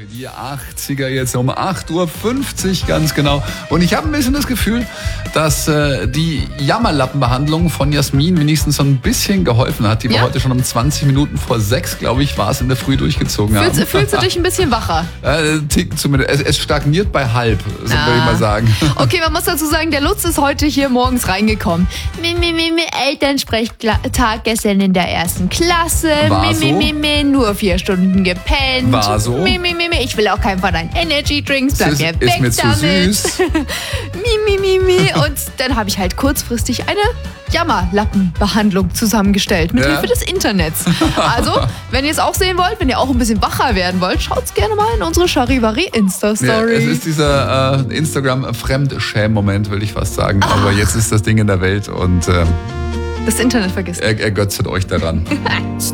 Die 80er jetzt um 8.50 Uhr ganz genau. Und ich habe ein bisschen das Gefühl, dass die Jammerlappenbehandlung von Jasmin wenigstens so ein bisschen geholfen hat, die wir heute schon um 20 Minuten vor 6, glaube ich, war es in der Früh durchgezogen haben. Fühlst du dich ein bisschen wacher? Tick zumindest. Es stagniert bei halb, so würde ich mal sagen. Okay, man muss dazu sagen, der Lutz ist heute hier morgens reingekommen. Elternsprechtag gestern in der 1. Klasse. War so? Nur 4 Stunden gepennt. War so? Ich will auch keinen von deinen Energy Drinks. Bleib mir weg ist mir damit. zu süß. Und dann habe ich halt kurzfristig eine Jammerlappenbehandlung zusammengestellt mit Hilfe des Internets. Also, wenn ihr es auch sehen wollt, wenn ihr auch ein bisschen wacher werden wollt, schaut's gerne mal in unsere Charivari Insta-Story. Ja, es ist dieser Instagram-Fremdschäm-Moment, will ich fast sagen. Aber jetzt ist das Ding in der Welt und das Internet vergisst. ergötzet euch daran.